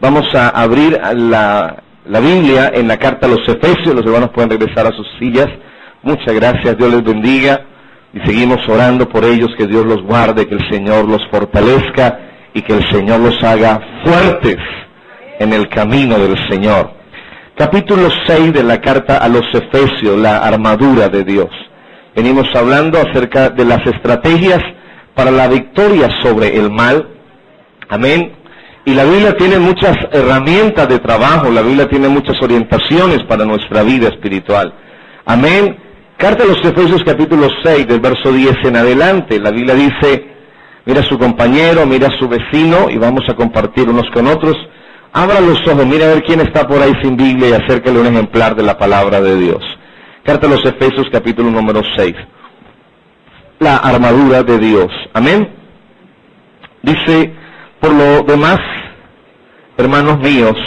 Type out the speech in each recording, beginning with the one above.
Vamos a abrir la Biblia en la carta a los Efesios. Los hermanos pueden regresar a sus sillas. Muchas gracias, Dios les bendiga. Y seguimos orando por ellos, que Dios los guarde, que el Señor los fortalezca y que el Señor los haga fuertes en el camino del Señor. Capítulo 6 de la carta a los Efesios, la armadura de Dios. Venimos hablando acerca de las estrategias para la victoria sobre el mal. Amén. Y la Biblia tiene muchas herramientas de trabajo, la Biblia tiene muchas orientaciones para nuestra vida espiritual. Amén. Carta a los Efesios capítulo 6, del verso 10 en adelante. La Biblia dice, mira a su compañero, mira a su vecino, y vamos a compartir unos con otros. Abra los ojos, mira a ver quién está por ahí sin Biblia y acércale un ejemplar de la palabra de Dios. Carta a los Efesios capítulo número 6. La armadura de Dios. Amén. Dice, por lo demás, hermanos míos,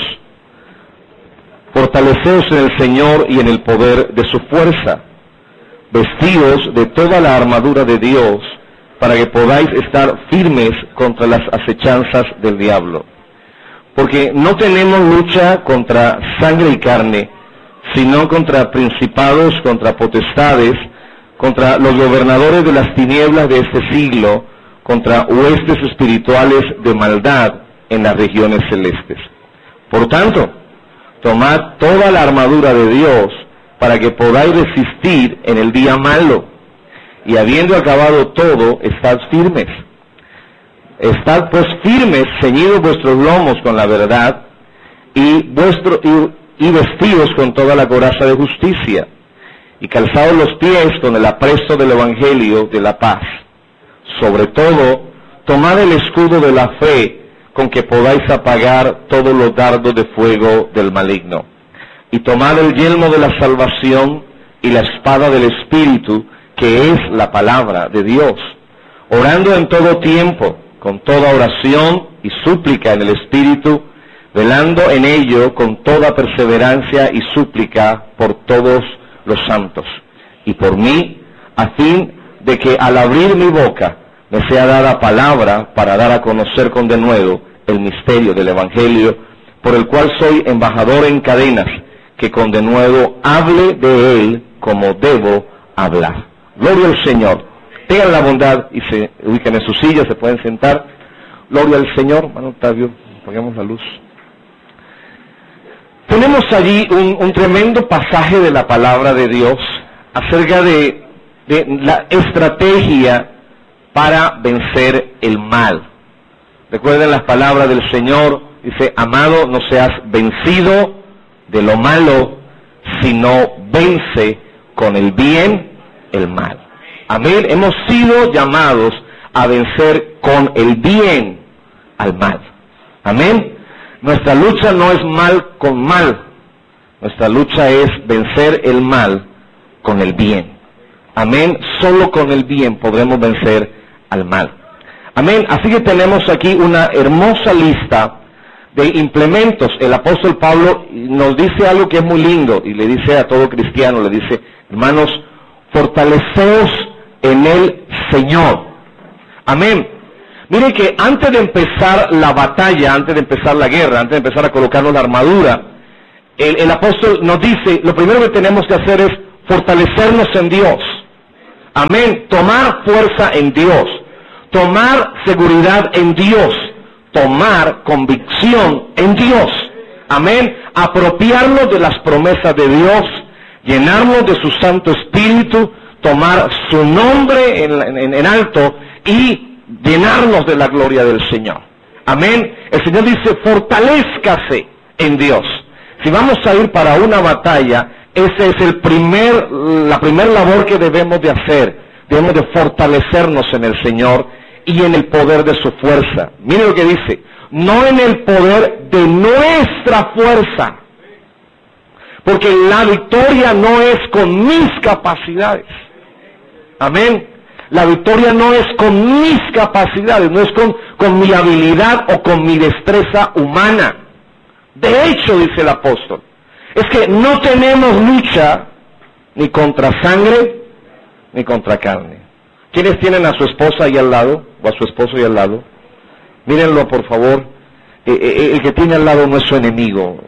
fortaleceos en el Señor y en el poder de su fuerza, vestidos de toda la armadura de Dios, para que podáis estar firmes contra las acechanzas del diablo. Porque no tenemos lucha contra sangre y carne, sino contra principados, contra potestades, contra los gobernadores de las tinieblas de este siglo, contra huestes espirituales de maldad en las regiones celestes. Por tanto, tomad toda la armadura de Dios para que podáis resistir en el día malo, y habiendo acabado todo, estad firmes. Estad pues firmes, ceñidos vuestros lomos con la verdad, y vestidos con toda la coraza de justicia, y calzados los pies con el apresto del Evangelio de la paz. Sobre todo, tomad el escudo de la fe, con que podáis apagar todos los dardos de fuego del maligno. Y tomad el yelmo de la salvación y la espada del Espíritu, que es la palabra de Dios, orando en todo tiempo, con toda oración y súplica en el Espíritu, velando en ello con toda perseverancia y súplica por todos los santos, y por mí, a fin de que al abrir mi boca me sea dada palabra para dar a conocer con denuedo el misterio del Evangelio, por el cual soy embajador en cadenas, que con denuedo hable de él como debo hablar. Gloria al Señor. Tengan la bondad y se ubiquen en sus sillas, se pueden sentar. Gloria al Señor. Hermano Octavio, apagamos la luz. Tenemos allí un tremendo pasaje de la palabra de Dios acerca de la estrategia para vencer el mal. Recuerden las palabras del Señor, dice, amado, no seas vencido de lo malo, sino vence con el bien el mal. Amén. Hemos sido llamados a vencer con el bien al mal. Amén. Nuestra lucha no es mal con mal. Nuestra lucha es vencer el mal con el bien. Amén. Solo con el bien podremos vencer al mal. Amén. Así que tenemos aquí una hermosa lista de implementos. El apóstol Pablo nos dice algo que es muy lindo y le dice a todo cristiano, le dice, hermanos, fortaleceos en el Señor. Amén. Mire que antes de empezar la batalla, antes de empezar la guerra, antes de empezar a colocarnos la armadura, el apóstol nos dice, lo primero que tenemos que hacer es fortalecernos en Dios. Amén. Tomar fuerza en Dios. Tomar seguridad en Dios. Tomar convicción en Dios. Amén. Apropiarnos de las promesas de Dios. Llenarnos de su Santo Espíritu. Tomar su nombre en alto y llenarnos de la gloria del Señor. Amén. El Señor dice, fortalézcase en Dios. Si vamos a ir para una batalla, esa es la primer labor que debemos de hacer. Debemos de fortalecernos en el Señor y en el poder de su fuerza. Mire lo que dice, no en el poder de nuestra fuerza, porque la victoria no es con mis capacidades. Amén. La victoria no es con mis capacidades, no es con mi habilidad o con mi destreza humana. De hecho, dice el apóstol, es que no tenemos lucha ni contra sangre ni contra carne. ¿Quiénes tienen a su esposa ahí al lado o a su esposo ahí al lado? Mírenlo, por favor. el que tiene al lado no es su enemigo.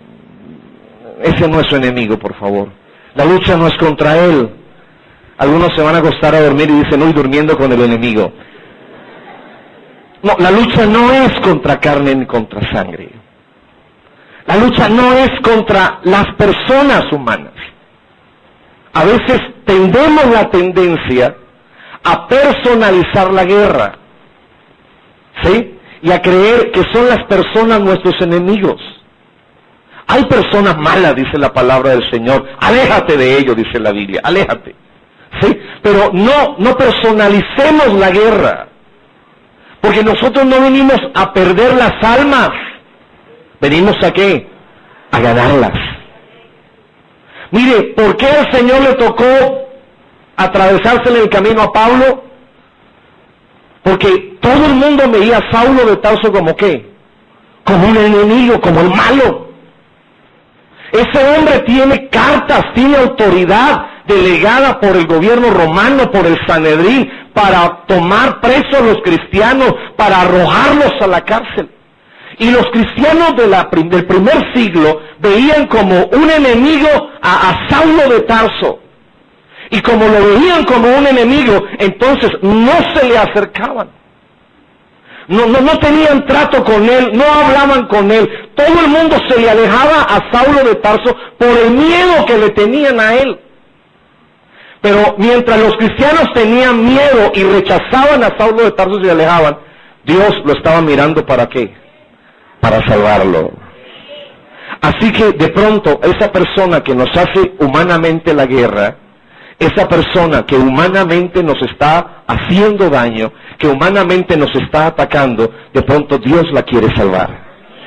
Ese no es su enemigo, por favor. La lucha no es contra él. Algunos se van a acostar a dormir y dicen, hoy durmiendo con el enemigo. No, la lucha no es contra carne ni contra sangre. La lucha no es contra las personas humanas. A veces tendemos la tendencia a personalizar la guerra, ¿sí? Y a creer que son las personas nuestros enemigos. Hay personas malas, dice la palabra del Señor. Aléjate de ellos, dice la Biblia. Aléjate. ¿Sí? Pero no personalicemos la guerra. Porque nosotros no venimos a perder las almas. Venimos a ¿qué? A ganarlas. Mire, ¿por qué el Señor le tocó atravesársele el camino a Pablo? Porque todo el mundo veía a Saulo de Tarso como ¿qué? Como un enemigo, como el malo. Ese hombre tiene cartas, tiene autoridad delegada por el gobierno romano, por el Sanedrín, para tomar presos a los cristianos, para arrojarlos a la cárcel. Y los cristianos del primer siglo veían como un enemigo a Saulo de Tarso. Y como lo veían como un enemigo, entonces no se le acercaban. No tenían trato con él, no hablaban con él. Todo el mundo se le alejaba a Saulo de Tarso por el miedo que le tenían a él. Pero mientras los cristianos tenían miedo y rechazaban a Saulo de Tarso y se alejaban, Dios lo estaba mirando ¿para qué? Para salvarlo. Así que de pronto esa persona que nos hace humanamente la guerra, esa persona que humanamente nos está haciendo daño, que humanamente nos está atacando, de pronto Dios la quiere salvar.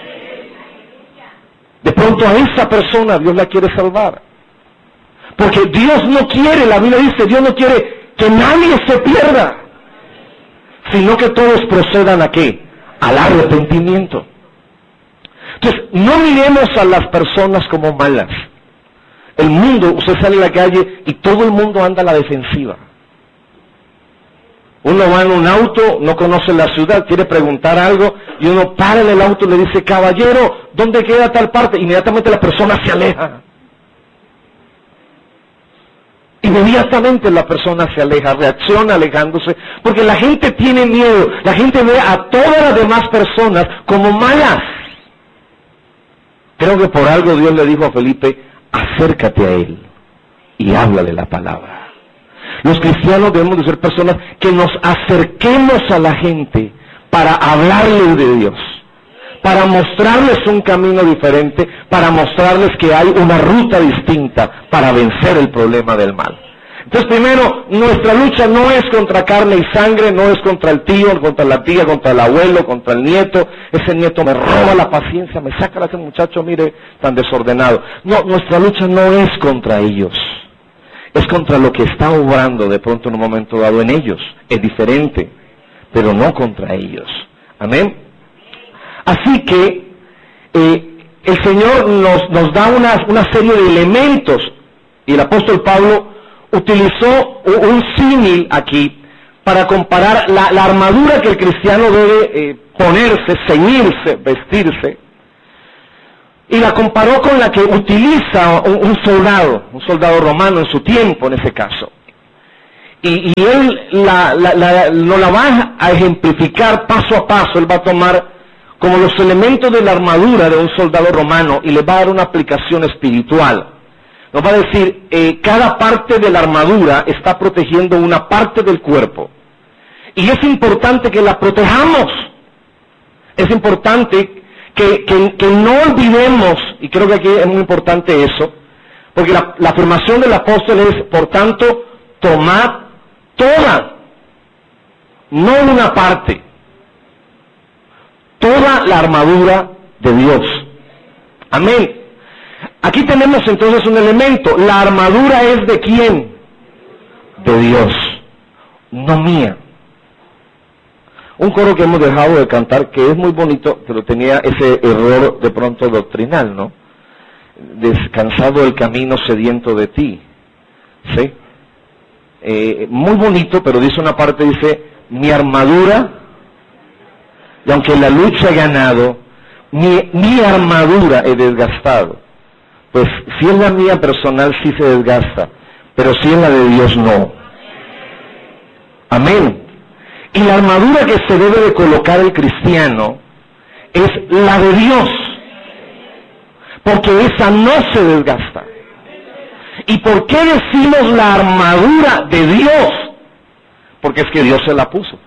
De pronto a esa persona Dios la quiere salvar. Porque Dios no quiere, la Biblia dice, Dios no quiere que nadie se pierda, sino que todos procedan ¿a qué? Al arrepentimiento. Entonces, no miremos a las personas como malas. El mundo, usted sale a la calle y todo el mundo anda a la defensiva. Uno va en un auto, no conoce la ciudad, quiere preguntar algo, y uno para en el auto y le dice, caballero, ¿dónde queda tal parte? Inmediatamente la persona se aleja. Inmediatamente la persona se aleja, reacciona alejándose, porque la gente tiene miedo, la gente ve a todas las demás personas como malas. Creo que por algo Dios le dijo a Felipe, acércate a él y háblale la palabra. Los cristianos debemos de ser personas que nos acerquemos a la gente para hablarles de Dios, para mostrarles un camino diferente, para mostrarles que hay una ruta distinta para vencer el problema del mal. Entonces, primero, nuestra lucha no es contra carne y sangre, no es contra el tío, contra la tía, contra el abuelo, contra el nieto. Ese nieto me roba la paciencia, me saca a ese muchacho, mire, tan desordenado. No, nuestra lucha no es contra ellos. Es contra lo que está obrando de pronto en un momento dado en ellos. Es diferente, pero no contra ellos. Amén. Así que el Señor nos da una serie de elementos, y el apóstol Pablo utilizó un símil aquí para comparar la armadura que el cristiano debe ponerse, ceñirse, vestirse, y la comparó con la que utiliza un soldado romano en su tiempo, en ese caso. Y él no la va a ejemplificar paso a paso. Él va a tomar como los elementos de la armadura de un soldado romano y le va a dar una aplicación espiritual. Nos va a decir, cada parte de la armadura está protegiendo una parte del cuerpo. Y es importante que la protejamos. Es importante que no olvidemos, y creo que aquí es muy importante eso, porque la afirmación del apóstol es, por tanto, tomad toda, no una parte, toda la armadura de Dios. Amén. Aquí tenemos entonces un elemento. La armadura es ¿de quién? De Dios, no mía. Un coro que hemos dejado de cantar, que es muy bonito, pero tenía ese error de pronto doctrinal, ¿no? Descansado el camino sediento de ti. ¿Sí? Muy bonito, pero dice una parte, dice, mi armadura, y aunque la lucha he ganado, mi armadura he desgastado. Pues si es la mía personal sí se desgasta, pero si es la de Dios no. Amén. Y la armadura que se debe de colocar el cristiano es la de Dios, porque esa no se desgasta. ¿Y por qué decimos la armadura de Dios? Porque es que Dios se la puso.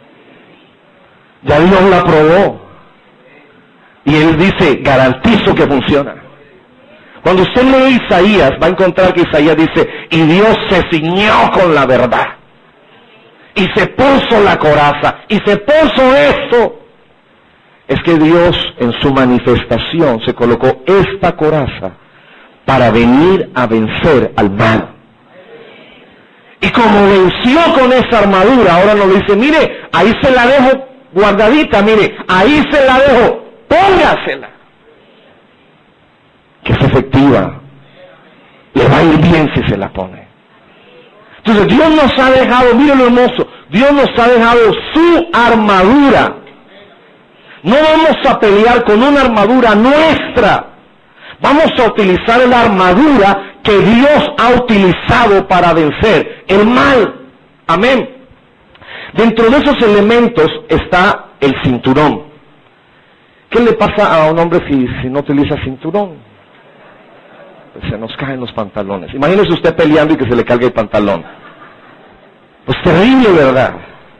Ya Dios la probó. Y Él dice, garantizo que funciona. Cuando usted lee Isaías, va a encontrar que Isaías dice, y Dios se ciñó con la verdad. Y se puso la coraza, y se puso esto. Es que Dios en su manifestación se colocó esta coraza para venir a vencer al mal. Y como venció con esa armadura, ahora nos dice, mire, ahí se la dejo guardadita, mire, ahí se la dejo, póngasela. Que es efectiva, le va a ir bien si se la pone. Entonces Dios nos ha dejado, mire lo hermoso, Dios nos ha dejado su armadura. No vamos a pelear con una armadura nuestra, vamos a utilizar la armadura que Dios ha utilizado para vencer el mal. Amén. Dentro de esos elementos está el cinturón. ¿Qué le pasa a un hombre si no utiliza cinturón? Pues se nos caen los pantalones. Imagínese usted peleando y que se le caiga el pantalón. Pues terrible, ¿verdad?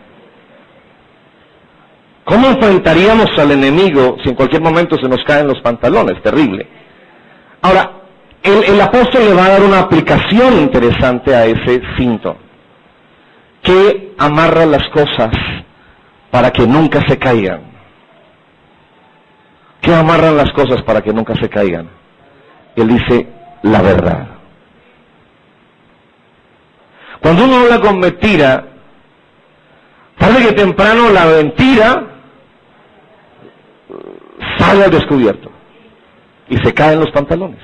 ¿Cómo enfrentaríamos al enemigo si en cualquier momento se nos caen los pantalones? Terrible. Ahora, el apóstol le va a dar una aplicación interesante a ese cinto, que amarra las cosas para que nunca se caigan. ¿Qué amarran las cosas para que nunca se caigan? Él dice, la verdad. Cuando uno habla con mentira, tarde que temprano la mentira sale al descubierto y se caen los pantalones.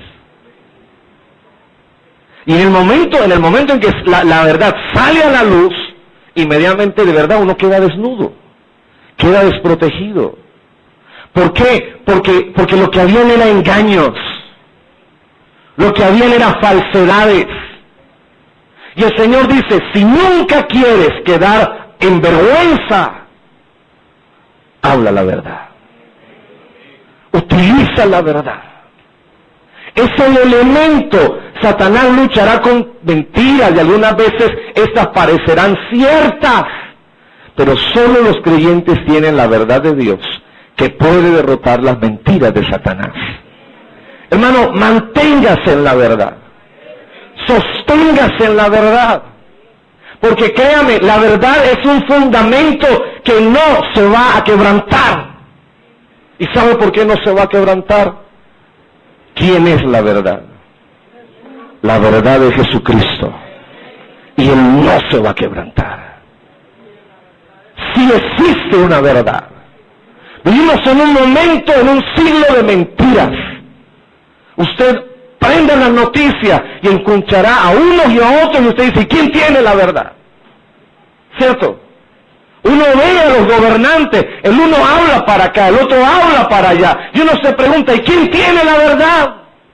Y en el momento en que la verdad sale a la luz, inmediatamente de verdad uno queda desnudo, queda desprotegido. ¿Por qué? Porque lo que habían era engaños, lo que habían era falsedades. Y el Señor dice, si nunca quieres quedar en vergüenza, habla la verdad. Utiliza la verdad. Es el elemento. Satanás luchará con mentiras y algunas veces estas parecerán ciertas, pero solo los creyentes tienen la verdad de Dios que puede derrotar las mentiras de Satanás. Hermano, manténgase en la verdad. Sosténgase en la verdad. Porque créame, la verdad es un fundamento que no se va a quebrantar. ¿Y sabe por qué no se va a quebrantar? ¿Quién es la verdad? La verdad de Jesucristo. Y Él no se va a quebrantar. Si existe una verdad. Vivimos en un momento, en un siglo de mentiras. Usted prende las noticias y escuchará a unos y a otros y usted dice, ¿quién tiene la verdad? ¿Cierto? Uno ve a los gobernantes, el uno habla para acá, el otro habla para allá, y uno se pregunta, ¿y quién tiene la verdad?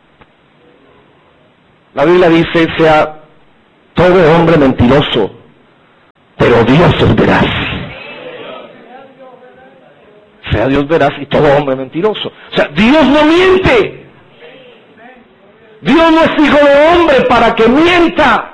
La Biblia dice, sea todo hombre mentiroso, pero Dios es veraz. Sea Dios veraz y todo hombre mentiroso. O sea, Dios no miente. Dios no es hijo de hombre para que mienta.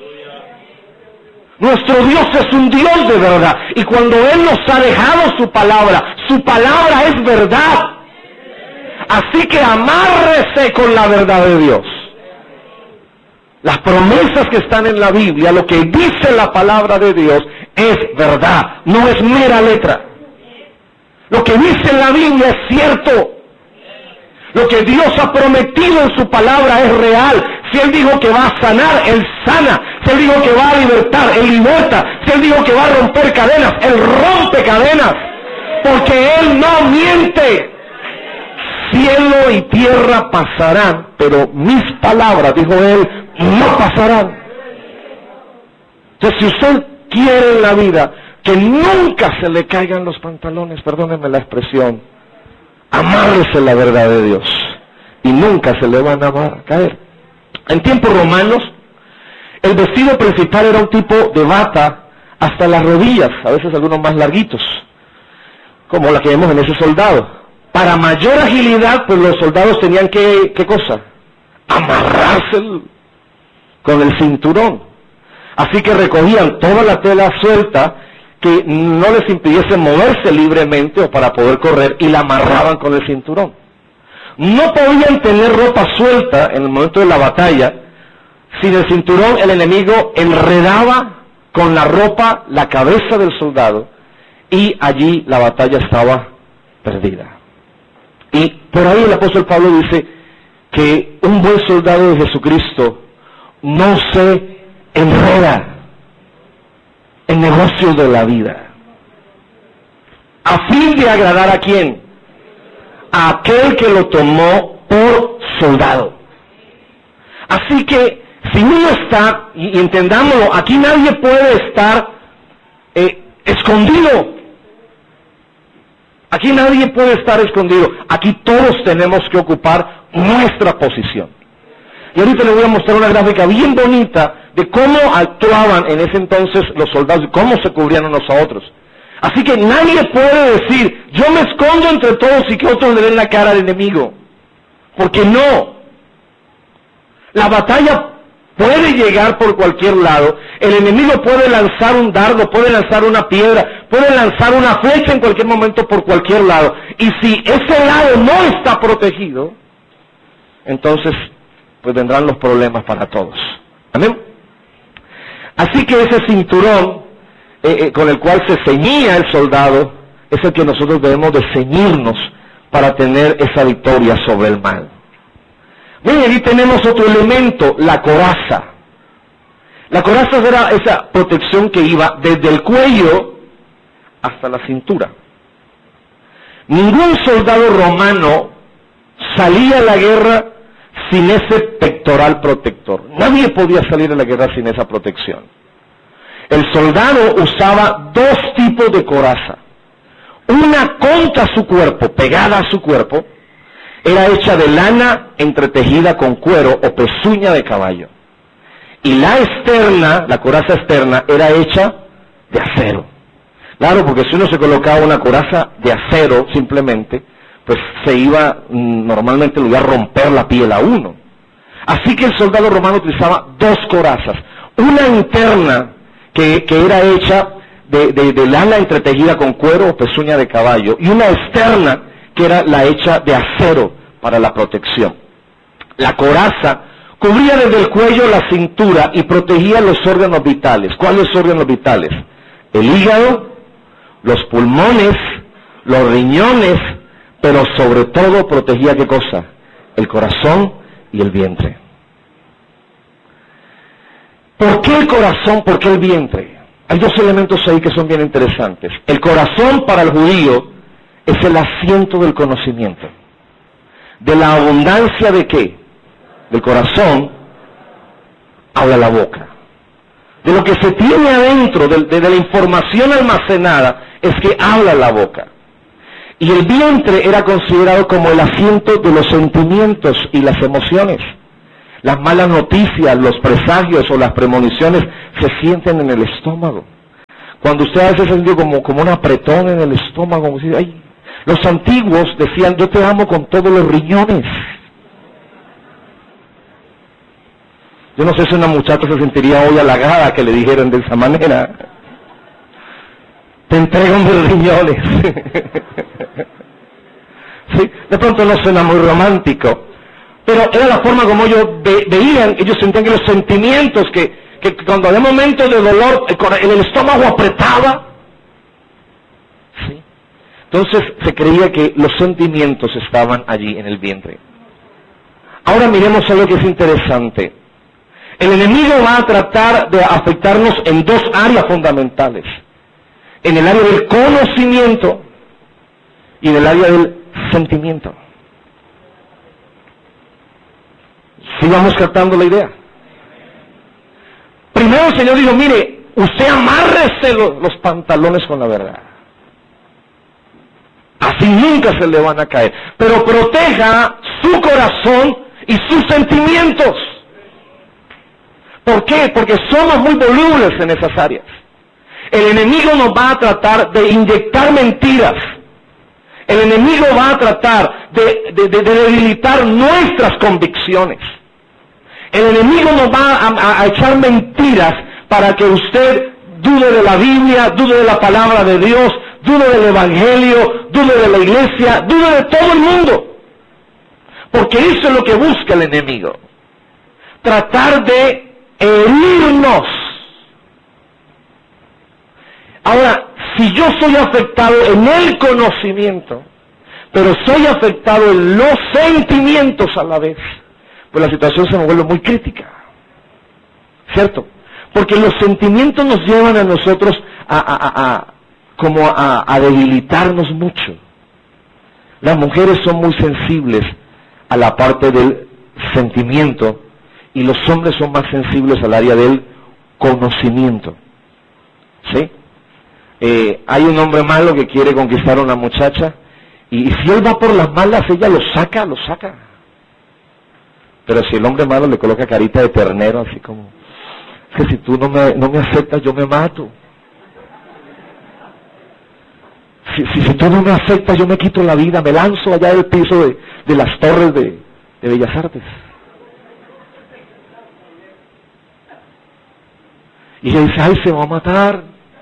Nuestro Dios es un Dios de verdad. Y cuando Él nos ha dejado su palabra es verdad. Así que amárrese con la verdad de Dios. Las promesas que están en la Biblia, lo que dice la palabra de Dios, es verdad, no es mera letra. Lo que dice en la Biblia es cierto. Lo que Dios ha prometido en su palabra es real. Si Él dijo que va a sanar, Él sana. Si Él dijo que va a libertar, Él liberta. Si Él dijo que va a romper cadenas, Él rompe cadenas. Porque Él no miente. Cielo y tierra pasarán, pero mis palabras, dijo Él, no pasarán. Entonces, si usted quiere en la vida que nunca se le caigan los pantalones, perdónenme la expresión, Amárrese la verdad de Dios y nunca se le van a caer. En tiempos romanos, el vestido principal era un tipo de bata hasta las rodillas, a veces algunos más larguitos, como la que vemos en ese soldado. Para mayor agilidad, pues los soldados tenían que, ¿qué cosa? Amarrarse con el cinturón. Así que recogían toda la tela suelta que no les impidiese moverse libremente o para poder correr, y la amarraban con el cinturón. No podían tener ropa suelta en el momento de la batalla. Sin el cinturón, el enemigo enredaba con la ropa la cabeza del soldado y allí la batalla estaba perdida. Y por ahí el apóstol Pablo dice que un buen soldado de Jesucristo no se enreda en negocios de la vida, a fin de agradar ¿a quién? A aquel que lo tomó por soldado. Así que si uno está, y entendámoslo, aquí nadie puede estar escondido. Aquí nadie puede estar escondido. Aquí todos tenemos que ocupar nuestra posición. Y ahorita les voy a mostrar una gráfica bien bonita de cómo actuaban en ese entonces los soldados y cómo se cubrían unos a otros. Así que nadie puede decir, yo me escondo entre todos y que otros le den la cara al enemigo. Porque no. La batalla puede llegar por cualquier lado. El enemigo puede lanzar un dardo, puede lanzar una piedra, puede lanzar una flecha en cualquier momento por cualquier lado. Y si ese lado no está protegido, entonces pues vendrán los problemas para todos. ¿Amén? Así que ese cinturón con el cual se ceñía el soldado es el que nosotros debemos de ceñirnos para tener esa victoria sobre el mal. Miren, aquí tenemos otro elemento, la coraza. La coraza era esa protección que iba desde el cuello hasta la cintura. Ningún soldado romano salía a la guerra sin ese pectoral protector. Nadie podía salir a la guerra sin esa protección. El soldado usaba dos tipos de coraza. Una contra su cuerpo, pegada a su cuerpo, era hecha de lana entretejida con cuero o pezuña de caballo. Y la externa, la coraza externa, era hecha de acero. Claro, porque si uno se colocaba una coraza de acero simplemente, pues se iba, normalmente lo iba a romper la piel a uno. Así que el soldado romano utilizaba dos corazas. Una interna, que era hecha de lana entretejida con cuero o pezuña de caballo, y una externa, que era la hecha de acero para la protección. La coraza cubría desde el cuello la cintura y protegía los órganos vitales. ¿Cuáles órganos vitales? El hígado, los pulmones, los riñones, pero sobre todo protegía ¿qué cosa? El corazón y el vientre. ¿Por qué el corazón? ¿Por qué el vientre? Hay dos elementos ahí que son bien interesantes. El corazón para el judío es el asiento del conocimiento. De la abundancia de ¿qué? Del corazón habla la boca. De lo que se tiene adentro, de la información almacenada, es que habla la boca. Y el vientre era considerado como el asiento de los sentimientos y las emociones. Las malas noticias, los presagios o las premoniciones se sienten en el estómago. Cuando usted a veces siente como un apretón en el estómago, como si, ay. Los antiguos decían, yo te amo con todos los riñones. Yo no sé si una muchacha se sentiría hoy halagada que le dijeran de esa manera. Te entrego mis riñones. Sí, de pronto no suena muy romántico, pero era la forma como ellos veían, ellos sentían que los sentimientos, que cuando había momentos de dolor, el estómago apretaba. ¿Sí? Entonces se creía que los sentimientos estaban allí en el vientre. Ahora miremos algo que es interesante. El enemigo va a tratar de afectarnos en dos áreas fundamentales. En el área del conocimiento y en el área del sentimiento. ¿Sí vamos captando la idea? Primero el Señor dijo, mire, usted amárrese los pantalones con la verdad. Así nunca se le van a caer. Pero proteja su corazón y sus sentimientos. ¿Por qué? Porque somos muy volubles en esas áreas. El enemigo nos va a tratar de inyectar mentiras. El enemigo va a tratar de debilitar nuestras convicciones. El enemigo nos va a echar mentiras para que usted dude de la Biblia, dude de la palabra de Dios, dude del Evangelio, dude de la iglesia, dude de todo el mundo. Porque eso es lo que busca el enemigo. Tratar de herirnos. Ahora, si yo soy afectado en el conocimiento, pero soy afectado en los sentimientos a la vez, pues la situación se me vuelve muy crítica. ¿Cierto? Porque los sentimientos nos llevan a nosotros a debilitarnos mucho. Las mujeres son muy sensibles a la parte del sentimiento y los hombres son más sensibles al área del conocimiento. ¿Sí? Hay un hombre malo que quiere conquistar a una muchacha y si él va por las malas, ella lo saca. Pero si el hombre malo le coloca carita de ternero, así como, es que si tú no me aceptas, yo me mato. Si tú no me aceptas, yo me quito la vida, me lanzo allá del piso de las torres de Bellas Artes. Y ella dice, ay, se va a matar.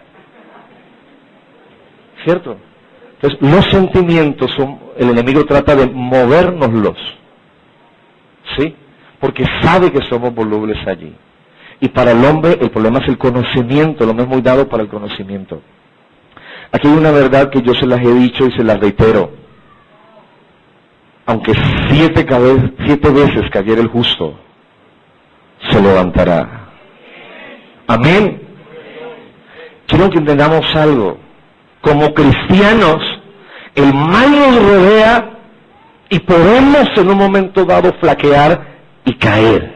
¿Cierto? Entonces, los sentimientos el enemigo trata de movérnoslos. ¿Sí? Porque sabe que somos volubles allí. Y para el hombre el problema es el conocimiento, el hombre es muy dado para el conocimiento. Aquí hay una verdad que yo se las he dicho y se las reitero. Aunque 7 veces cayera el justo, se levantará. Amén. Quiero que entendamos algo. Como cristianos, el mal nos rodea y podemos en un momento dado flaquear y caer.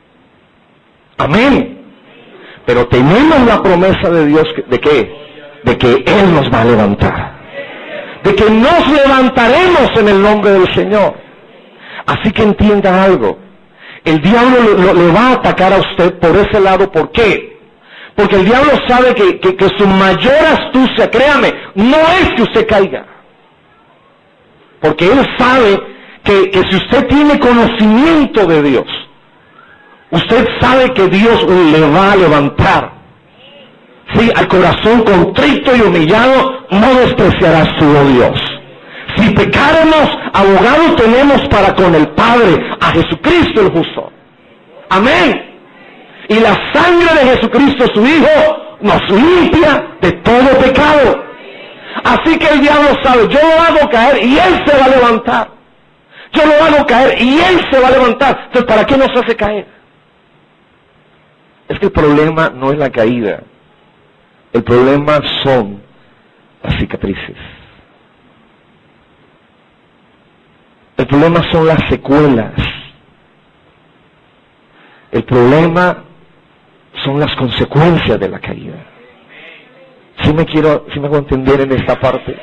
Amén. Pero tenemos la promesa de Dios ¿de qué? De que Él nos va a levantar. De que nos levantaremos en el nombre del Señor. Así que entienda algo. El diablo le va a atacar a usted por ese lado. ¿Por qué? Porque el diablo sabe que su mayor astucia, créame, no es que usted caiga. Porque él sabe que si usted tiene conocimiento de Dios, usted sabe que Dios le va a levantar. Sí, al corazón contrito y humillado no despreciará su Dios. Si pecáramos, abogado tenemos para con el Padre, a Jesucristo el justo. Amén. Y la sangre de Jesucristo su Hijo nos limpia de todo pecado. Así que el diablo sabe, yo lo hago caer y Él se va a levantar. Yo lo hago caer y Él se va a levantar. Entonces, ¿para qué nos hace caer? Es que el problema no es la caída. El problema son las cicatrices. El problema son las secuelas. El problema son las consecuencias de la caída. Si me hago entender en esta parte.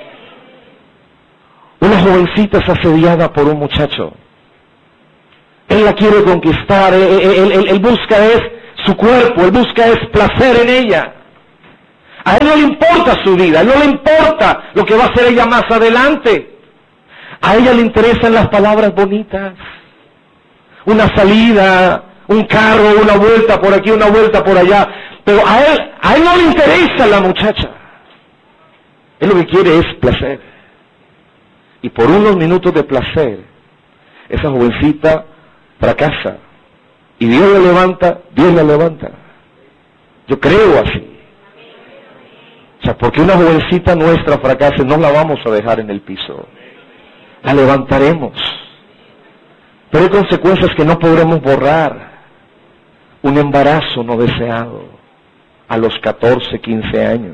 Una jovencita es asediada por un muchacho. Él la quiere conquistar, él busca es su cuerpo, él busca es placer en ella. A él no le importa su vida, a él no le importa lo que va a hacer ella más adelante. A ella le interesan las palabras bonitas, una salida, un carro, una vuelta por aquí, una vuelta por allá. Pero a él no le interesa la muchacha. Él lo que quiere es placer. Y por unos minutos de placer, esa jovencita fracasa. Y Dios la levanta. Yo creo así. O sea, porque una jovencita nuestra fracase, no la vamos a dejar en el piso. La levantaremos. Pero hay consecuencias que no podremos borrar. Un embarazo no deseado a los 14, 15 años.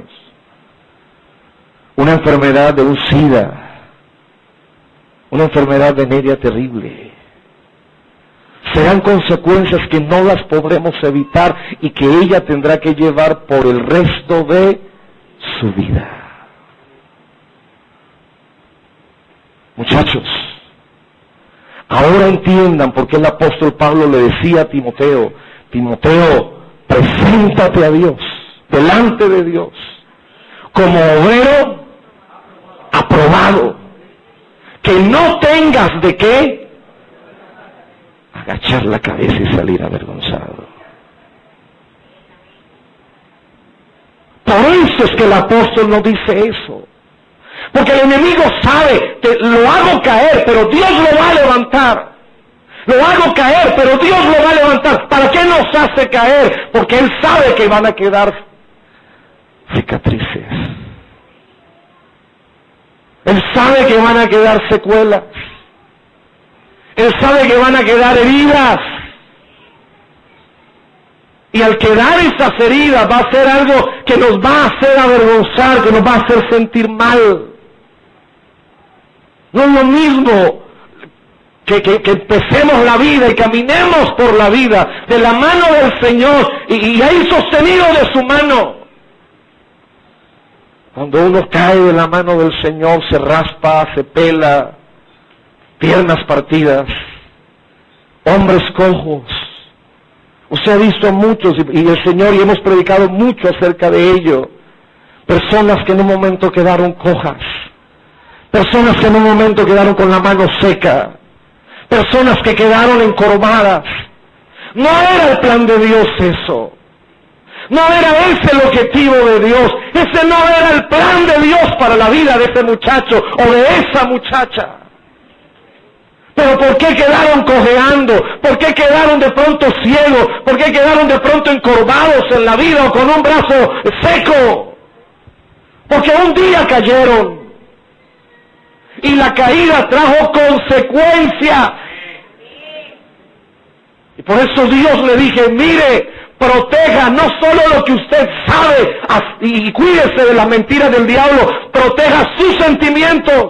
Una enfermedad de un SIDA. Una enfermedad venérea terrible. Serán consecuencias que no las podremos evitar y que ella tendrá que llevar por el resto de su vida. Muchachos, ahora entiendan por qué el apóstol Pablo le decía a Timoteo, Timoteo, preséntate a Dios, delante de Dios, como obrero aprobado, que no tengas de qué agachar la cabeza y salir avergonzado. Por eso es que el apóstol no dice eso. Porque el enemigo sabe que lo hago caer, pero Dios lo va a levantar. Lo hago caer, pero Dios lo va a levantar. ¿Para qué nos hace caer? Porque Él sabe que van a quedar cicatrices. Él sabe que van a quedar secuelas. Él sabe que van a quedar heridas. Y al quedar esas heridas va a ser algo que nos va a hacer avergonzar, que nos va a hacer sentir mal. No es lo mismo que empecemos la vida y caminemos por la vida de la mano del Señor y ahí sostenido de su mano. Cuando uno cae de la mano del Señor, se raspa, se pela, piernas partidas, hombres cojos. Usted ha visto a muchos, y el Señor, y hemos predicado mucho acerca de ello, personas que en un momento quedaron cojas, personas que en un momento quedaron con la mano seca, personas que quedaron encorvadas. No era el plan de Dios eso. No era ese el objetivo de Dios. Ese no era el plan de Dios para la vida de ese muchacho o de esa muchacha. Pero ¿por qué quedaron cojeando? ¿Por qué quedaron de pronto ciegos? ¿Por qué quedaron de pronto encorvados en la vida o con un brazo seco? Porque un día cayeron. Y la caída trajo consecuencias. Y por eso Dios le dije, mire, proteja no solo lo que usted sabe y cuídese de las mentiras del diablo, proteja sus sentimientos.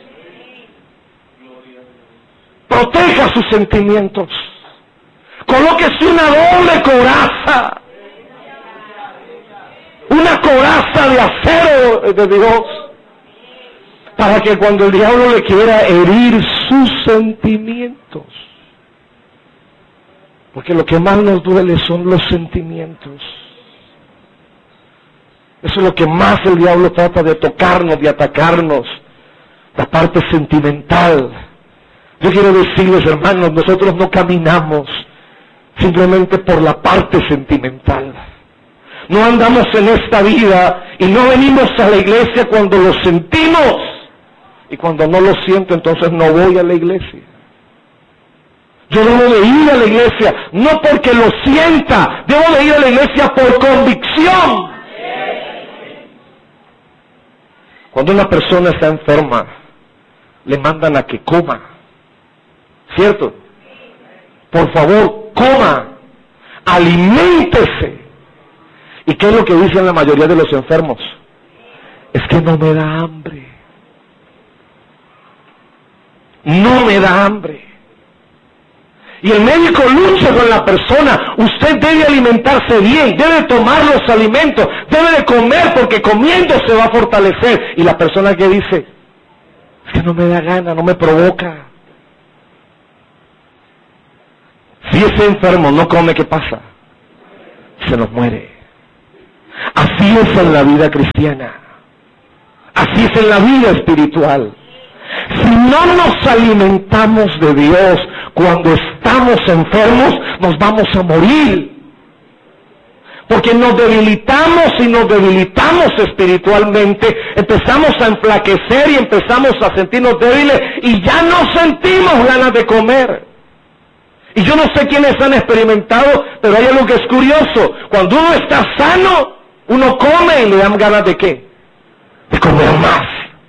Proteja sus sentimientos. Colóquese una doble coraza. Una coraza de acero de Dios. Para que cuando el diablo le quiera herir sus sentimientos. Porque lo que más nos duele son los sentimientos. Eso es lo que más el diablo trata de tocarnos, de atacarnos. La parte sentimental. Yo quiero decirles, hermanos, nosotros no caminamos simplemente por la parte sentimental. No andamos en esta vida y no venimos a la iglesia cuando lo sentimos. Y cuando no lo siento, entonces no voy a la iglesia. Yo debo de ir a la iglesia, no porque lo sienta, debo de ir a la iglesia por convicción. Cuando una persona está enferma, le mandan a que coma. ¿Cierto? Por favor, coma, aliméntese. ¿Y qué es lo que dicen la mayoría de los enfermos? Es que no me da hambre. No me da hambre. Y el médico lucha con la persona. Usted debe alimentarse bien, debe tomar los alimentos, debe de comer porque comiendo se va a fortalecer. Y la persona que dice, es que no me da gana, no me provoca. Si ese enfermo no come, ¿qué pasa? Se nos muere. Así es en la vida cristiana. Así es en la vida espiritual. Si no nos alimentamos de Dios cuando estamos enfermos, nos vamos a morir. Porque nos debilitamos y nos debilitamos espiritualmente, empezamos a enflaquecer y empezamos a sentirnos débiles y ya no sentimos ganas de comer. Y yo no sé quiénes han experimentado, pero hay algo que es curioso. Cuando uno está sano, uno come y le dan ganas ¿de qué? De comer más.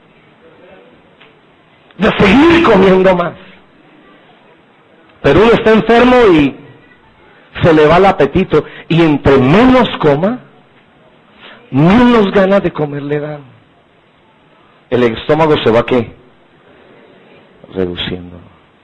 De seguir comiendo más. Pero uno está enfermo y se le va el apetito. Y entre menos coma, menos ganas de comer le dan. El estómago se va ¿qué? Reduciendo.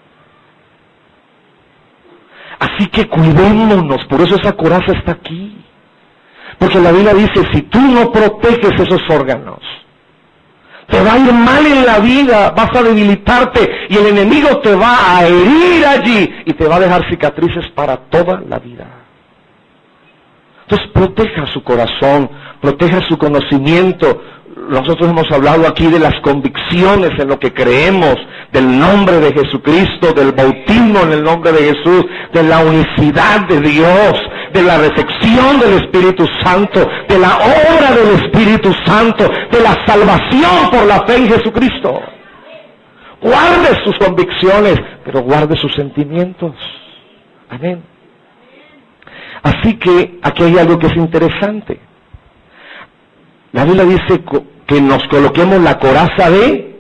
Así que cuidémonos, por eso esa coraza está aquí. Porque la Biblia dice, si tú no proteges esos órganos, Te va a ir mal en la vida, vas a debilitarte y el enemigo te va a herir allí y te va a dejar cicatrices para toda la vida. Entonces proteja su corazón, proteja su conocimiento. Nosotros hemos hablado aquí de las convicciones en lo que creemos, del nombre de Jesucristo, del bautismo en el nombre de Jesús, de la unicidad de Dios, de la recepción del Espíritu Santo, de la obra del Espíritu Santo, de la salvación por la fe en Jesucristo. Guarde sus convicciones, pero guarde sus sentimientos. Amén. Así que aquí hay algo que es interesante. La Biblia dice que nos coloquemos la coraza de...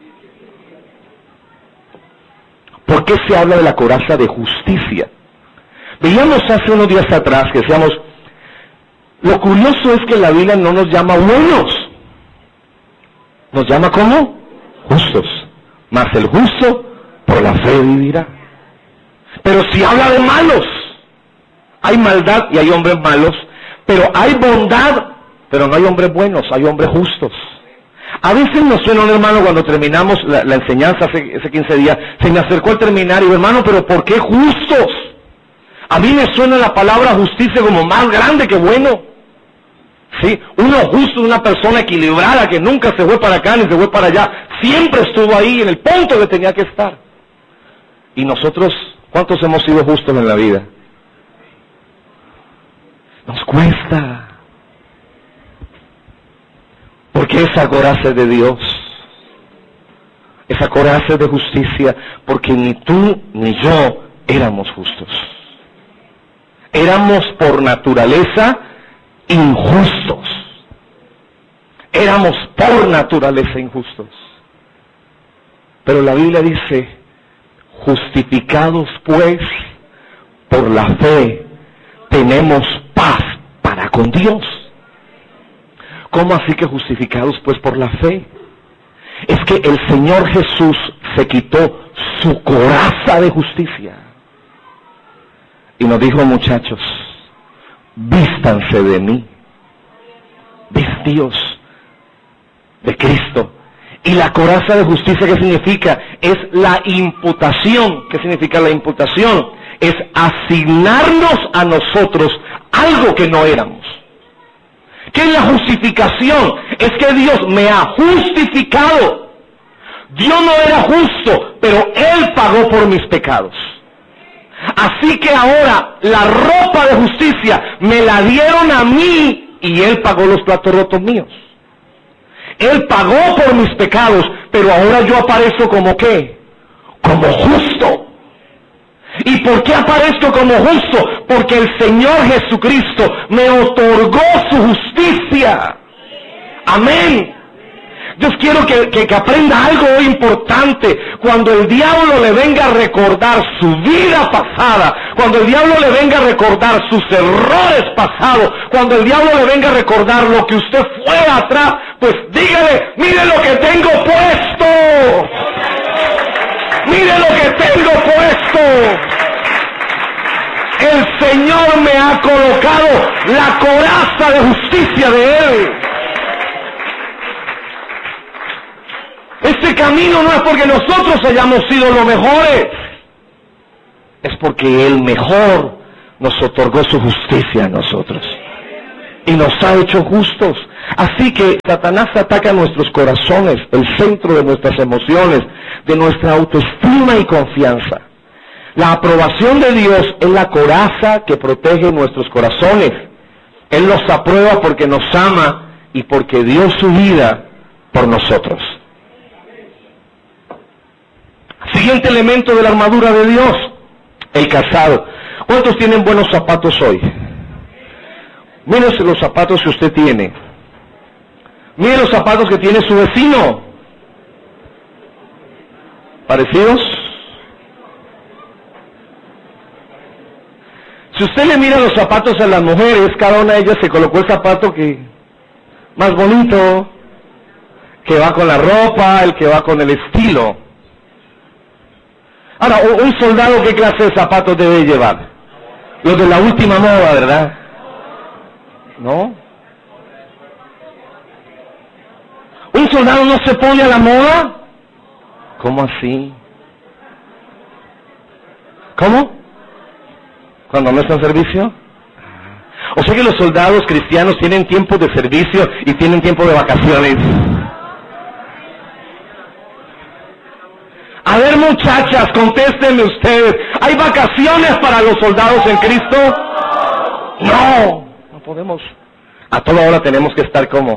¿Por qué se habla de la coraza de justicia? Veíamos hace unos días atrás que decíamos, lo curioso es que la Biblia no nos llama buenos, nos llama ¿cómo? Justos. Mas el justo por la fe vivirá. Pero si habla de malos, hay maldad y hay hombres malos, pero hay bondad, pero no hay hombres buenos, hay hombres justos. A veces nos suena un hermano cuando terminamos la enseñanza hace 15 días, se me acercó al terminar y digo, hermano, pero ¿por qué justos? A mí me suena la palabra justicia como más grande que bueno. ¿Sí? Uno justo es una persona equilibrada que nunca se fue para acá ni se fue para allá, siempre estuvo ahí en el punto que tenía que estar. Y nosotros, ¿cuántos hemos sido justos en la vida? Nos cuesta. Porque esa coraza es de Dios. Esa coraza es de justicia, porque ni tú ni yo éramos justos. Éramos por naturaleza injustos. Éramos por naturaleza injustos. Pero la Biblia dice, justificados pues por la fe, tenemos paz para con Dios. ¿Cómo así que justificados pues por la fe? Es que el Señor Jesús se quitó su coraza de justicia y nos dijo, muchachos, vístanse de mí, vestíos de Cristo. Y la coraza de justicia, ¿qué significa? Es la imputación. ¿Qué significa la imputación? Es asignarnos a nosotros algo que no éramos. ¿Qué es la justificación? Es que Dios me ha justificado. Yo no era justo, pero Él pagó por mis pecados. Así que ahora la ropa de justicia me la dieron a mí y Él pagó los platos rotos míos. Él pagó por mis pecados, pero ahora yo aparezco como ¿qué? Como justo. ¿Y por qué aparezco como justo? Porque el Señor Jesucristo me otorgó su justicia. Amén. Dios, quiero que aprenda algo importante. Cuando el diablo le venga a recordar su vida pasada, cuando el diablo le venga a recordar sus errores pasados, cuando el diablo le venga a recordar lo que usted fue atrás, pues dígale, mire lo que tengo puesto. Mire lo que tengo puesto. El Señor me ha colocado la coraza de justicia de Él. Este camino no es porque nosotros hayamos sido los mejores, es porque el mejor nos otorgó su justicia a nosotros y nos ha hecho justos. Así que Satanás ataca nuestros corazones, el centro de nuestras emociones, de nuestra autoestima y confianza. La aprobación de Dios es la coraza que protege nuestros corazones. Él nos aprueba porque nos ama y porque dio su vida por nosotros. Siguiente elemento de la armadura de Dios, el calzado. ¿Cuántos tienen buenos zapatos hoy? Mírese los zapatos que usted tiene. Mire los zapatos que tiene su vecino. ¿Parecidos? Si usted le mira los zapatos a las mujeres, cada una de ellas se colocó el zapato que más bonito, que va con la ropa, el que va con el estilo. Ahora, un soldado, ¿qué clase de zapatos debe llevar? Los de la última moda, ¿verdad? ¿No? Un soldado no se pone a la moda? ¿Cómo así? ¿Cómo? ¿Cuando no está en servicio? O sea que los soldados cristianos tienen tiempo de servicio y tienen tiempo de vacaciones. A ver, muchachas, contéstenme ustedes. ¿Hay vacaciones para los soldados en Cristo? No, no podemos. A toda hora tenemos que estar como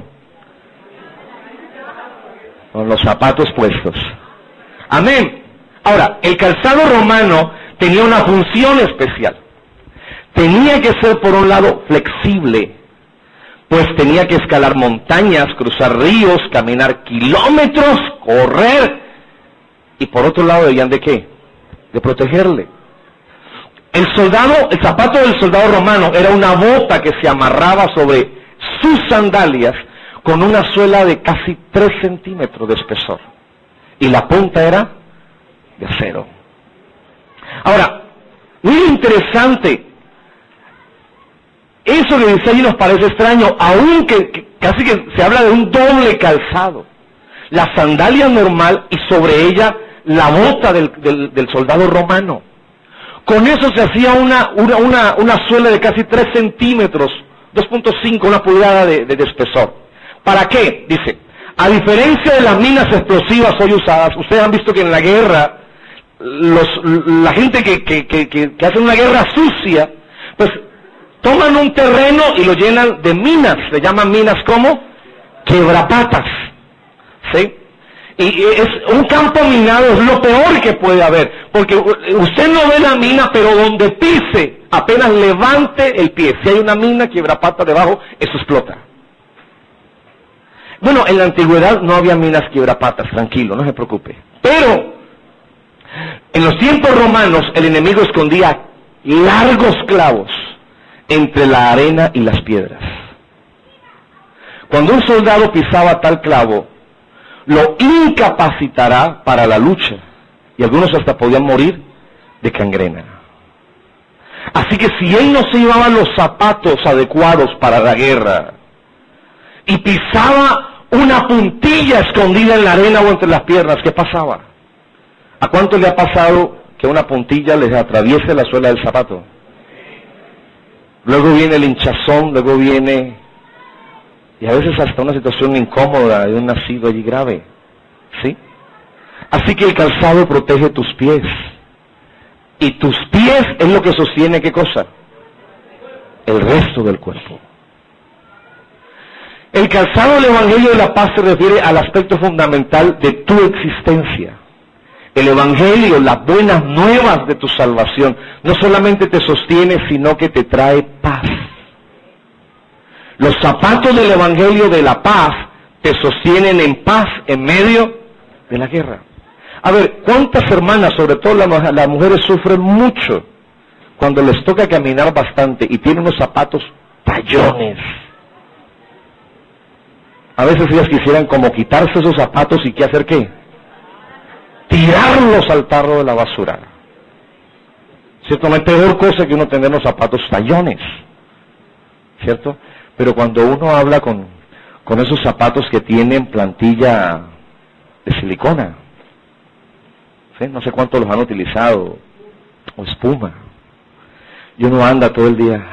con los zapatos puestos. Amén. Ahora, el calzado romano tenía una función especial. Tenía que ser, por un lado, flexible, pues tenía que escalar montañas, cruzar ríos, caminar kilómetros, correr. Y por otro lado, ¿debían de qué? De protegerle. El zapato del soldado romano era una bota que se amarraba sobre sus sandalias con una suela de casi 3 centímetros de espesor. Y la punta era de acero. Ahora, muy interesante. Eso que dice allí nos parece extraño, aunque casi que se habla de un doble calzado. La sandalia normal y sobre ella la bota del soldado romano. Con eso se hacía una suela de casi 3 centímetros, 2.5, una pulgada de espesor. ¿Para qué? Dice, a diferencia de las minas explosivas hoy usadas, ustedes han visto que en la guerra, la gente que hace una guerra sucia, pues toman un terreno y lo llenan de minas, se llaman minas como quebrapatas, ¿sí? Y es un campo minado, es lo peor que puede haber, porque usted no ve la mina, pero donde pise, apenas levante el pie, si hay una mina quiebrapata debajo, eso explota. Bueno, en la antigüedad no había minas quiebrapatas, tranquilo, no se preocupe. Pero, en los tiempos romanos, el enemigo escondía largos clavos entre la arena y las piedras. Cuando un soldado pisaba tal clavo, lo incapacitará para la lucha, y algunos hasta podían morir de gangrena. Así que si él no se llevaba los zapatos adecuados para la guerra, y pisaba una puntilla escondida en la arena o entre las piernas, ¿qué pasaba? ¿A cuánto le ha pasado que una puntilla les atraviese la suela del zapato? Luego viene el hinchazón, luego viene, y a veces hasta una situación incómoda de un nacido allí grave, ¿sí? Así que el calzado protege tus pies, y tus pies es lo que sostiene, ¿qué cosa? El resto del cuerpo. El calzado del Evangelio de la Paz se refiere al aspecto fundamental de tu existencia. El Evangelio, las buenas nuevas de tu salvación, no solamente te sostiene, sino que te trae paz. Los zapatos del Evangelio de la Paz te sostienen en paz en medio de la guerra. A ver, ¿cuántas hermanas, sobre todo las mujeres, sufren mucho cuando les toca caminar bastante y tienen unos zapatos tallones? A veces ellas quisieran como quitarse esos zapatos y ¿qué hacer qué? Tirarlos al tarro de la basura. Ciertamente peor cosa que uno tener los zapatos tallones, ¿cierto? Pero cuando uno habla con esos zapatos que tienen plantilla de silicona, ¿sí? No sé cuántos los han utilizado, o espuma, y uno anda todo el día.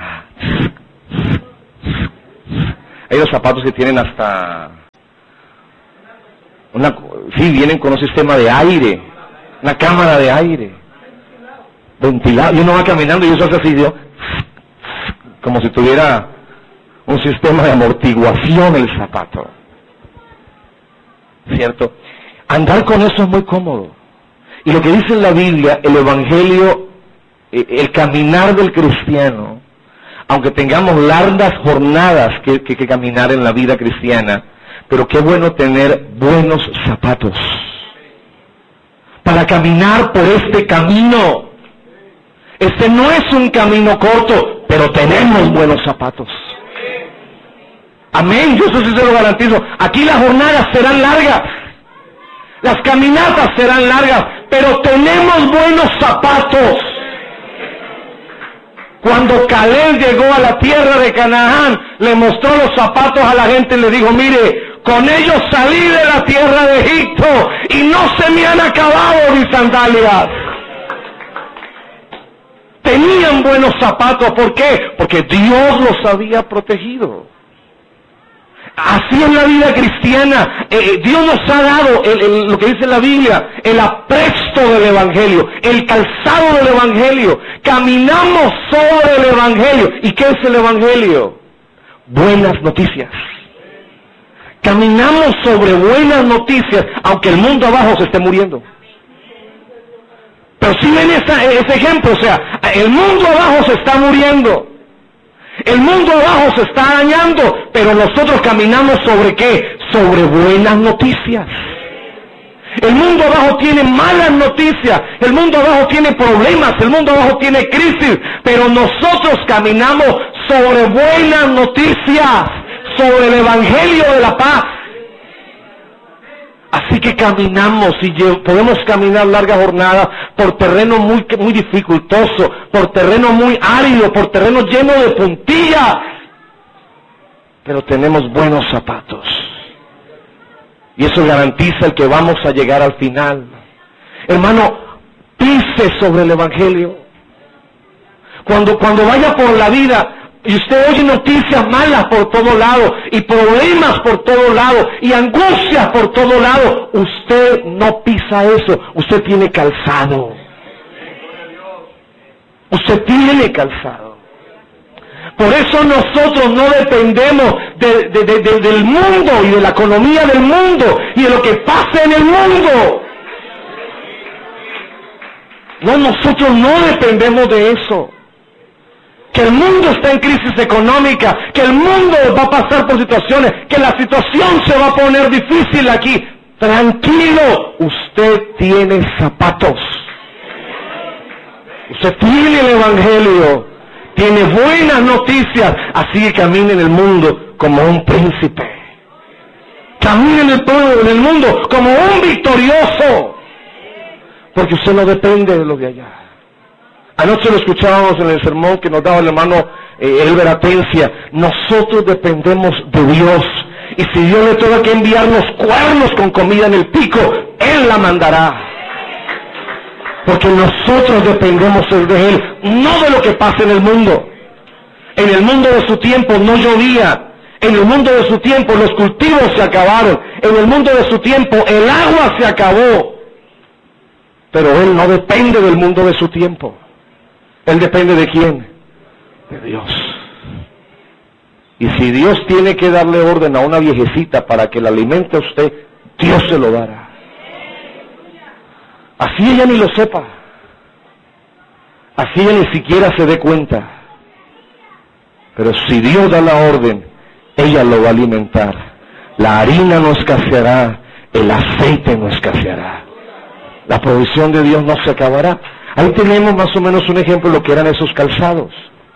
Hay los zapatos que tienen hasta vienen con un sistema de aire, una cámara de aire, ventilado, y uno va caminando y eso hace así, como si tuviera un sistema de amortiguación el zapato, ¿cierto? Andar con eso es muy cómodo. Y lo que dice en la Biblia, el Evangelio, el caminar del cristiano, aunque tengamos largas jornadas que caminar en la vida cristiana, pero qué bueno tener buenos zapatos para caminar por este camino. Este no es un camino corto, pero tenemos buenos zapatos. Amén, yo eso sí se lo garantizo. Aquí las jornadas serán largas, las caminatas serán largas, pero tenemos buenos zapatos. Cuando Caleb llegó a la tierra de Canaán, le mostró los zapatos a la gente y le dijo, mire, con ellos salí de la tierra de Egipto y no se me han acabado mis sandalias. Tenían buenos zapatos, ¿por qué? Porque Dios los había protegido. Así es la vida cristiana. Dios nos ha dado lo que dice la Biblia, el apresto del Evangelio, el calzado del Evangelio. Caminamos sobre el Evangelio. ¿Y qué es el Evangelio? Buenas noticias. Caminamos sobre buenas noticias, aunque el mundo abajo se esté muriendo. Pero si ven ese ejemplo, o sea, el mundo abajo se está muriendo. El mundo abajo se está dañando, pero nosotros caminamos sobre ¿qué? Sobre buenas noticias. El mundo abajo tiene malas noticias, el mundo abajo tiene problemas, el mundo abajo tiene crisis, pero nosotros caminamos sobre buenas noticias, sobre el Evangelio de la paz. Así que caminamos y podemos caminar largas jornadas por terreno muy dificultoso, por terreno muy árido, por terreno lleno de puntillas. Pero tenemos buenos zapatos. Y eso garantiza el que vamos a llegar al final. Hermano, pise sobre el Evangelio. Cuando vaya por la vida y usted oye noticias malas por todo lado, y problemas por todo lado, y angustias por todo lado, usted no pisa eso, usted tiene calzado. Usted tiene calzado. Por eso nosotros no dependemos del mundo y de la economía del mundo y de lo que pasa en el mundo. No, nosotros no dependemos de eso. Que el mundo está en crisis económica, que el mundo va a pasar por situaciones, que la situación se va a poner difícil aquí. Tranquilo, usted tiene zapatos. Usted tiene el Evangelio, tiene buenas noticias, así que camine en el mundo como un príncipe. Camine en el mundo como un victorioso, porque usted no depende de lo de allá. Anoche lo escuchábamos en el sermón que nos daba el hermano Elber Atencia. Nosotros dependemos de Dios. Y si Dios le tuvo que enviarnos cuernos con comida en el pico, Él la mandará. Porque nosotros dependemos de Él, no de lo que pasa en el mundo. En el mundo de su tiempo no llovía. En el mundo de su tiempo los cultivos se acabaron. En el mundo de su tiempo el agua se acabó. Pero Él no depende del mundo de su tiempo. Él depende ¿de quién? De Dios. Y si Dios tiene que darle orden a una viejecita para que la alimente a usted, Dios se lo dará. Así ella ni lo sepa. Así ella ni siquiera se dé cuenta. Pero si Dios da la orden, ella lo va a alimentar. La harina no escaseará, el aceite no escaseará. La provisión de Dios no se acabará. Ahí tenemos más o menos un ejemplo de lo que eran esos calzados.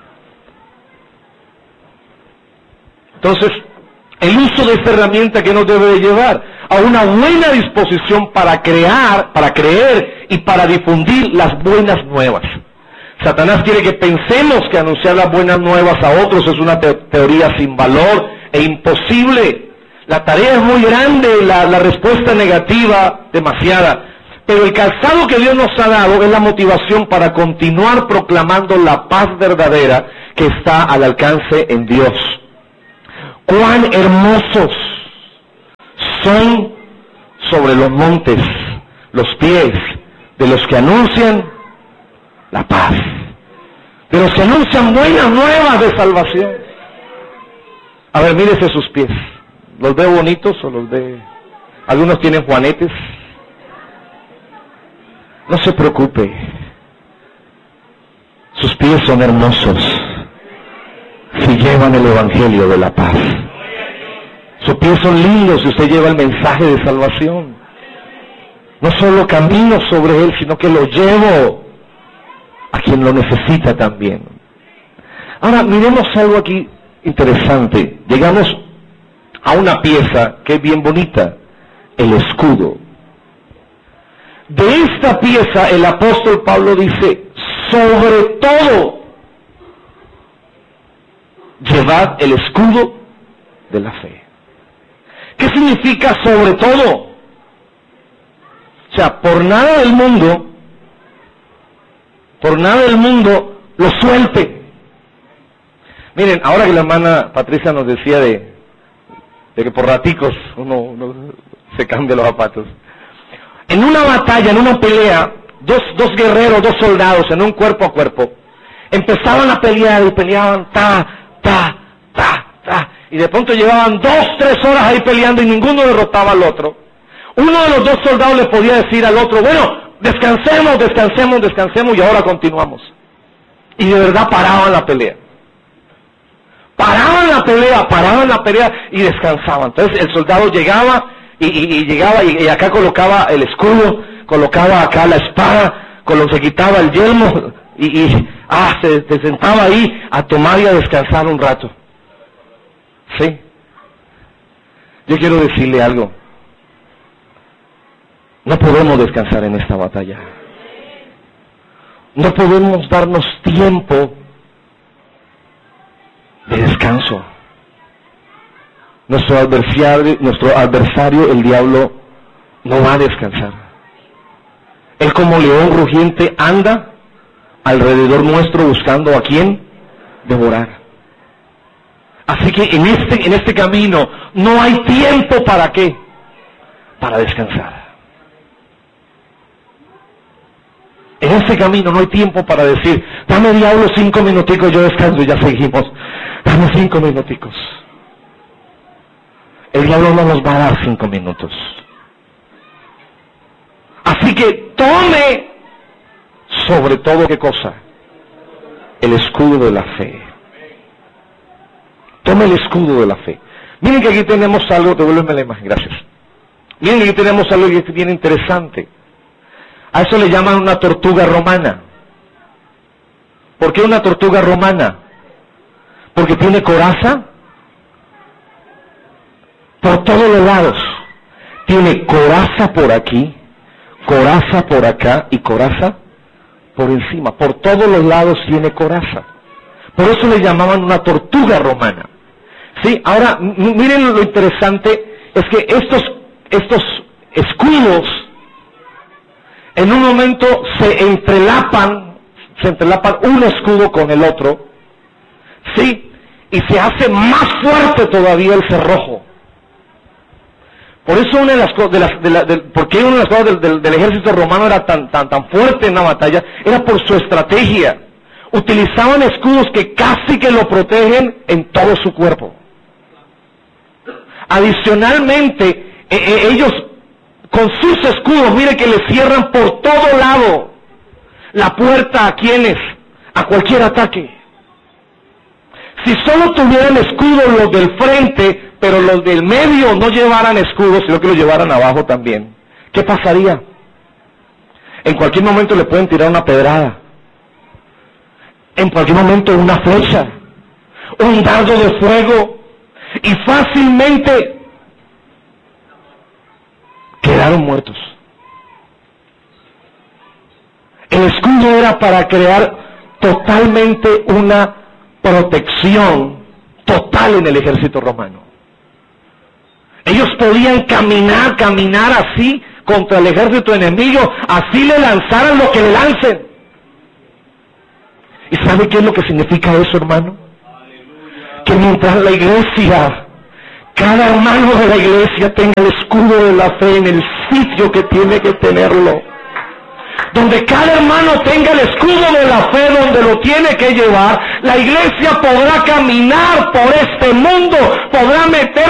Entonces, el uso de esta herramienta que nos debe de llevar a una buena disposición para creer y para difundir las buenas nuevas. Satanás quiere que pensemos que anunciar las buenas nuevas a otros es una teoría sin valor e imposible. La tarea es muy grande, la respuesta negativa demasiada. Pero el calzado que Dios nos ha dado es la motivación para continuar proclamando la paz verdadera que está al alcance en Dios. ¡Cuán hermosos son sobre los montes los pies de los que anuncian la paz! De los que anuncian buenas nuevas de salvación. A ver, mírese sus pies. ¿Los ve bonitos o los ve...? Algunos tienen juanetes. No se preocupe, sus pies son hermosos si llevan el Evangelio de la paz. Sus pies son lindos si usted lleva el mensaje de salvación. No solo camino sobre él, sino que lo llevo a quien lo necesita también. Ahora, miremos algo aquí interesante. Llegamos a una pieza que es bien bonita, el escudo. De esta pieza el apóstol Pablo dice, sobre todo, llevad el escudo de la fe. ¿Qué significa sobre todo? O sea, por nada del mundo lo suelte. Miren, ahora que la hermana Patricia nos decía de que por raticos uno se cambia los zapatos. En una batalla, en una pelea, dos guerreros, dos soldados, en un cuerpo a cuerpo, empezaban a pelear y peleaban, y de pronto llevaban 2-3 horas ahí peleando y ninguno derrotaba al otro. Uno de los dos soldados le podía decir al otro, bueno, descansemos y ahora continuamos. Y de verdad paraban la pelea. Paraban la pelea y descansaban. Entonces el soldado llegaba y acá colocaba el escudo, colocaba acá la espada, se quitaba el yelmo se sentaba ahí a tomar y a descansar un rato. Sí. Yo quiero decirle algo. No podemos descansar en esta batalla. No podemos darnos tiempo de descanso. Nuestro adversario, el diablo, no va a descansar. Él como león rugiente anda alrededor nuestro buscando a quién devorar. Así que en este camino no hay tiempo para qué, para descansar. En este camino no hay tiempo para decir, dame diablo 5 minuticos, yo descanso y ya seguimos. Dame 5 minuticos. El diablo no nos va a dar 5 minutos. Así que tome sobre todo, ¿qué cosa? El escudo de la fe. Tome el escudo de la fe. Miren que aquí tenemos algo, devuélveme la imagen, gracias. Miren que aquí tenemos algo que es bien interesante. A eso le llaman una tortuga romana. ¿Por qué una tortuga romana? Porque tiene coraza por todos los lados. Tiene coraza por aquí, coraza por acá y coraza por encima. Por todos los lados tiene coraza. Por eso le llamaban una tortuga romana. Sí, ahora miren lo interesante, es que estos escudos en un momento se entrelapan un escudo con el otro, sí, y se hace más fuerte todavía el cerrojo. Por eso una de las cosas del ejército romano era tan fuerte en la batalla, era por su estrategia. Utilizaban escudos que casi que lo protegen en todo su cuerpo. Adicionalmente, ellos con sus escudos, mire que le cierran por todo lado la puerta a quienes, a cualquier ataque. Si solo tuvieran escudos los del frente, pero los del medio no llevaran escudos, sino que los llevaran abajo también, ¿qué pasaría? En cualquier momento le pueden tirar una pedrada, en cualquier momento una flecha, un dardo de fuego, y fácilmente quedaron muertos. El escudo era para crear totalmente una protección total en el ejército romano. Ellos podían caminar así contra el ejército enemigo, así le lanzaran lo que le lancen. ¿Y sabe qué es lo que significa eso, hermano? Que mientras la iglesia, cada hermano de la iglesia tenga el escudo de la fe en el sitio que tiene que tenerlo, donde cada hermano tenga el escudo de la fe donde lo tiene que llevar, la iglesia podrá caminar por este mundo, podrá meter